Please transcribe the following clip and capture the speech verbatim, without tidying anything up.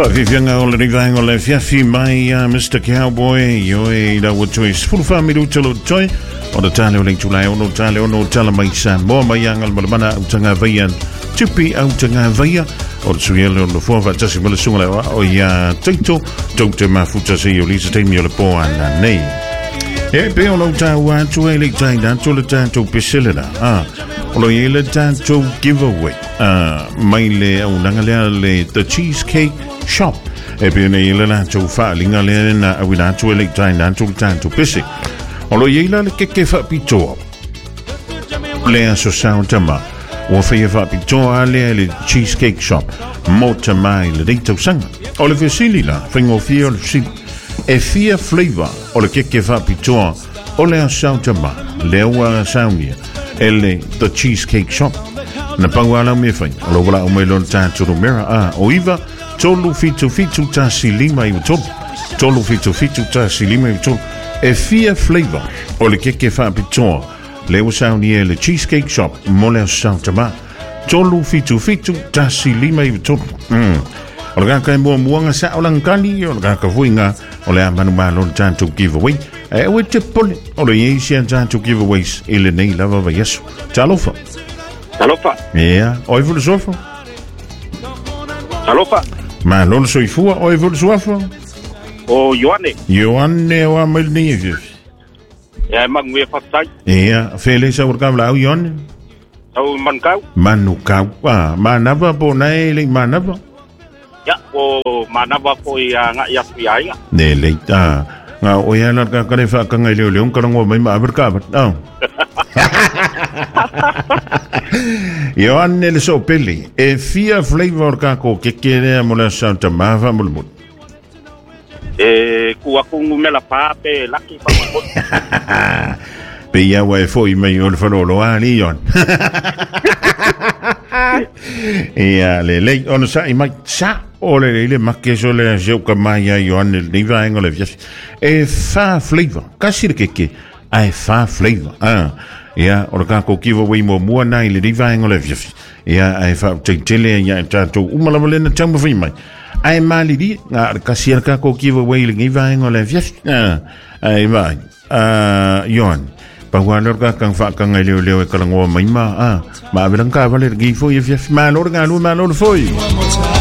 Whakiwhianga o le rivanga o le fiafi mai a Mister Cowboy yo e la wachoi full family utalo toi o le tale o le tulai o no tale o no tala mai sa mo mai anga le mana utanga vaian tupi au tanga vaia o le suiele o le fuava tasi mele sunga le o ia teito tau te mafuta se o lisa teimi o le po ana nei e pe o no tau atu e le tai danto le tanto peselena ah o lo i le tanto giveaway ah mai le au nanga le the cheesecake shop e pe nei le la tau fa linga le na awina tu le tai danto tanto pesi o lo i le ke ke fa pito le aso sound tama o fe fa pito ale le cheesecake shop mota mai le dito sanga o le vesili la fingo fio si e fia flavor o le ke ke fa pito o le aso tama le wa sound ele the cheesecake shop na pangwala me fai lo wala o me lo tanto no mera ah o iva tolu fitu fitu ta silima i tolu tolu fitu fitu ta silima i tolu e fia flavor o le keke fa pitoa le o sauni e le cheesecake shop mole santa ma tolu fitu fitu ta silima i tolu mm o le ka mo muanga sa o lankani o le ka fuinga o le amanu ma lo tanto giveaway e o te pole o le yesian tanto giveaways ele nei lava va yesu talofa talofa yeah oi vul sofa talofa ma lo so ifua oi vul sofa o Ioane Ioane wa melni ya mangwe fatsai yeah fele sa urka bla Ioane au mankau manukau ah manava po nai le manava ya o manava po ya nga ya piai ne le ta nga o ya na ka ka fa ka ngai le le ka ngo mai ma berka ba ah Ioane le so peli e fia flavor ka ko ke kere mo la santa mava mo mo e ku aku mela pa pe laki pa mo pe ya wa foi mai o fa lo ali yon ya le le on sa i mai sa o le le ma ke so le je ka mai ya yon le va en le vies e fa flavor ka sir ke ke ai fa flavor ah ya o ka ko kivo we mo mo na le va en le vies ya ai fa te tele ya tanto umala le na tamba fi mai ai mali di nga ka sir ka ko kivo we le va en le vies ah ai vai ah yon pa wala ka kang fa kang ai leo leo e ka ngo mai ma ah ma belang ka vale gi fo ye ma lor ga lu ma lor foi